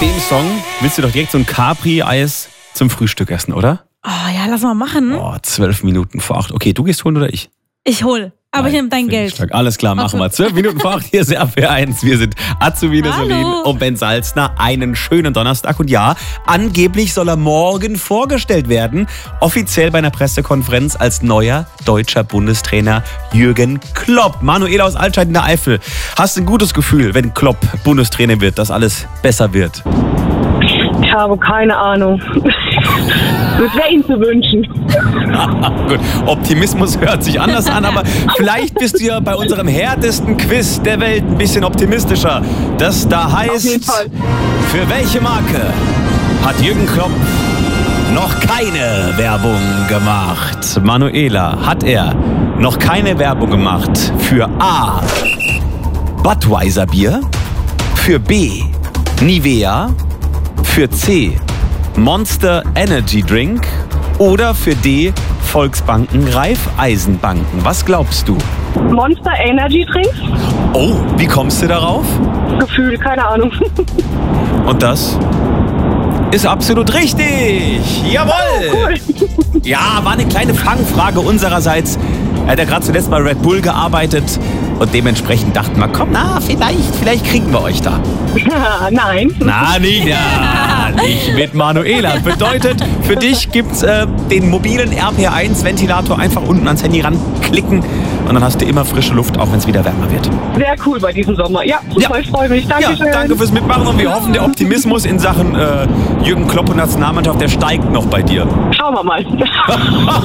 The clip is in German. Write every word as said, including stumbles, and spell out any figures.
dem Song willst du doch direkt so ein Capri-Eis zum Frühstück essen, oder? Oh ja, lass mal machen. Oh, zwölf Minuten vor acht. Okay, du gehst holen oder ich? Ich hol. Aber Nein, ich nehme dein finde ich Geld. stark. Alles klar, machen wir. Zwölf Minuten vor acht, hier ist R P eins. Wir sind Azubine Hallo. Solin und Ben Salzner. Einen schönen Donnerstag. Und ja, angeblich soll er morgen vorgestellt werden. Offiziell bei einer Pressekonferenz als neuer deutscher Bundestrainer Jürgen Klopp. Manuela aus Altscheid in der Eifel. Hast du ein gutes Gefühl, wenn Klopp Bundestrainer wird, dass alles besser wird? Ich habe keine Ahnung. Das wäre ihm zu wünschen. Gut, Optimismus hört sich anders an, aber vielleicht bist du ja bei unserem härtesten Quiz der Welt ein bisschen optimistischer. Das da heißt, Auf jeden Fall. für welche Marke hat Jürgen Klopp noch keine Werbung gemacht? Manuela, hat er noch keine Werbung gemacht für A, Budweiser Bier, für B, Nivea, für C, Monster Energy Drink oder für D, Volksbanken, Raiffeisenbanken? Was glaubst du? Monster Energy Drink? Oh, wie kommst du darauf? Gefühl, keine Ahnung. Und das ist absolut richtig. Jawohl. Cool. Ja, war eine kleine Fangfrage unsererseits. Er hat ja gerade zuletzt bei Red Bull gearbeitet und dementsprechend dachten wir, komm, na, vielleicht, vielleicht kriegen wir euch da. Nein. Na, nicht, ja, nicht mit Manuela. Bedeutet, für dich gibt's äh, den mobilen R P eins Ventilator einfach unten ans Handy ranklicken und dann hast du immer frische Luft, auch wenn es wieder wärmer wird. Sehr cool bei diesem Sommer. Ja, super, Ja. ich freue mich. Ja, Dankeschön. danke fürs Mitmachen und wir hoffen, der Optimismus in Sachen äh, Jürgen Klopp und Nationalmannschaft, der steigt noch bei dir. Schauen wir mal.